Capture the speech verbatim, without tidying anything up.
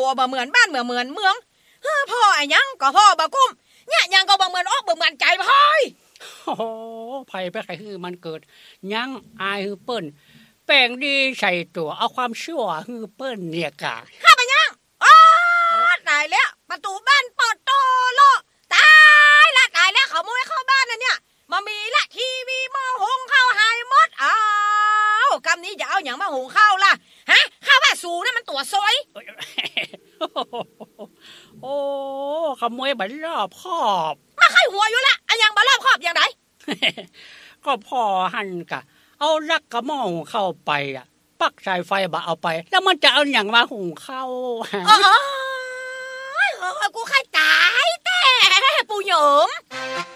บ่เหมือนบ้านเหมือนเหมือนเมืองเฮ้อพ่อไอ้ยังก็พ่อบ่กุ้มเนี่ยยังก็บ่เหมือนออกบ่เหมือนใจพ่อยโอ้โหไผไปใครคือมันเกิดยังอายฮือเปิ้นแป้งดีใส่ตัวเอาความชั่วฮือเปิ้นเนี่ยกะข้าไปยังอ๋อตายแล้วประตูบ้านเปิดโตโลตายละตายแล้วขโมยเข้าบ้านน่ะเนี่ยมามีละทีวีหม้อหุงข้าวหายหมดอ้าวกำนี้จะเอาหยังมาหุงข้าวล่ะฮะข้าวว่าสูนั่นมันตัวซอยโอ้ขโมยบัดรอบคอบมาไข่หัวอยู่ละอันยังบ่รอบคอบอย่างไดก็พอหั่นกะเอาลักกระหม้อหุงข้าวไปอ่ะปักสายไฟบ่เอาไปแล้วมันจะเอาหยังมาหุงข้าวอ๋อกูไข่ตายแต่ปู่หยม